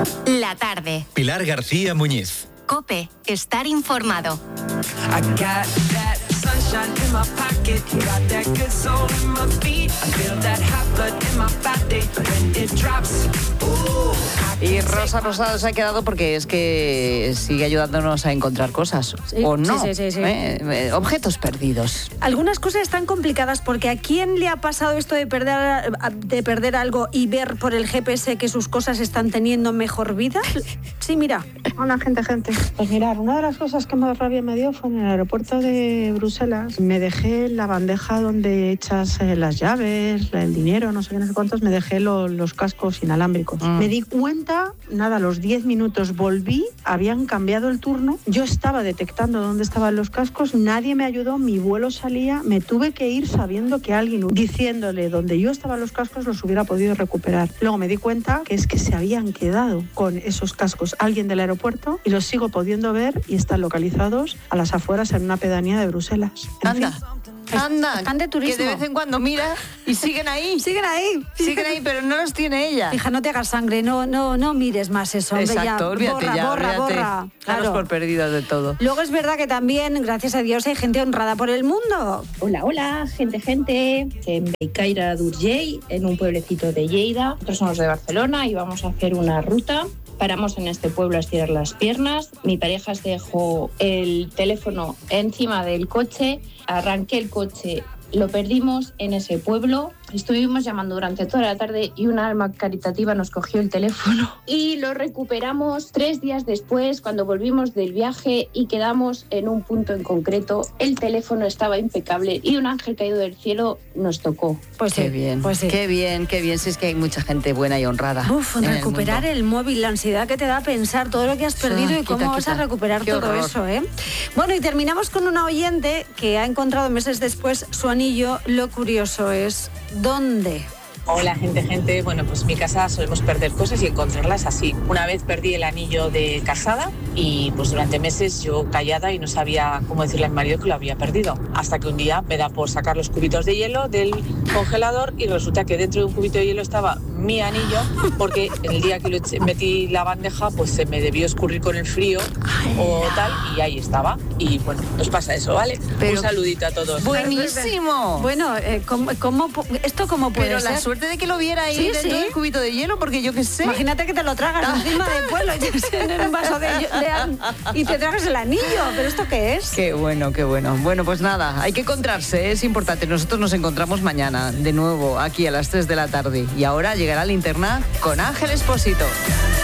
La tarde. Pilar García Muñiz. COPE. Estar informado. Y Rosa Rosado se ha quedado porque es que sigue ayudándonos a encontrar cosas, sí, ¿o no? Sí. Objetos perdidos. Algunas cosas están complicadas porque ¿a quién le ha pasado esto de perder algo y ver por el GPS que sus cosas están teniendo mejor vida? Sí, mira. Hola, gente. Pues mirar, una de las cosas que más rabia me dio fue en el aeropuerto de Bruselas. Me dejé la bandeja donde echas las llaves, el dinero, no sé qué, no sé cuántos, me dejé los cascos inalámbricos. Me di cuenta, a los 10 minutos volví, habían cambiado el turno, yo estaba detectando dónde estaban los cascos, nadie me ayudó, mi vuelo salía, me tuve que ir sabiendo que alguien diciéndole dónde yo estaban los cascos los hubiera podido recuperar. Luego me di cuenta que es que se habían quedado con esos cascos alguien del aeropuerto y los sigo pudiendo ver y están localizados a las afueras en una pedanía de Bruselas. Anda, están de turismo. Que de vez en cuando mira y siguen ahí. Siguen ahí, pero no los tiene ella. Hija, no te hagas sangre, no mires más eso. Hombre, exacto, olvídate borra. Claro. Por perdidos de todo. Luego es verdad que también, gracias a Dios, hay gente honrada por el mundo. Hola, gente. En Bellcaire d'Urgell, en un pueblecito de Lleida. Nosotros somos de Barcelona y vamos a hacer una ruta. Paramos en este pueblo a estirar las piernas. Mi pareja se dejó el teléfono encima del coche. Arranqué el coche, lo perdimos en ese pueblo. Estuvimos llamando durante toda la tarde y una alma caritativa nos cogió el teléfono. Y lo recuperamos 3 días después, cuando volvimos del viaje y quedamos en un punto en concreto. El teléfono estaba impecable y un ángel caído del cielo nos tocó. Pues qué bien, pues sí. Qué bien. Si es que hay mucha gente buena y honrada. Recuperar el móvil, la ansiedad que te da pensar todo lo que has perdido y cómo vas a recuperar todo horror. Eso, ¿eh? Bueno, y terminamos con una oyente que ha encontrado meses después su anillo. Lo curioso es ¿dónde? Hola, gente. Bueno, pues en mi casa solemos perder cosas y encontrarlas así. Una vez perdí el anillo de casada y pues durante meses yo callada y no sabía cómo decirle a mi marido que lo había perdido. Hasta que un día me da por sacar los cubitos de hielo del congelador y resulta que dentro de un cubito de hielo estaba mi anillo, porque el día que metí la bandeja pues se me debió escurrir con el frío o tal y ahí estaba. Y bueno, nos pasa eso, ¿vale? Un saludito a todos. ¡Buenísimo! Bueno, ¿esto cómo puede pero ser? La suerte de que lo viera ahí dentro del cubito de hielo, porque yo qué sé. Imagínate que te lo tragas encima del pueblo en un vaso y te tragas el anillo. ¿Pero esto qué es? Qué bueno. Bueno, pues nada, hay que encontrarse, es importante. Nosotros nos encontramos mañana de nuevo aquí a las 3 de la tarde. Y ahora llegará Linterna con Ángel Expósito.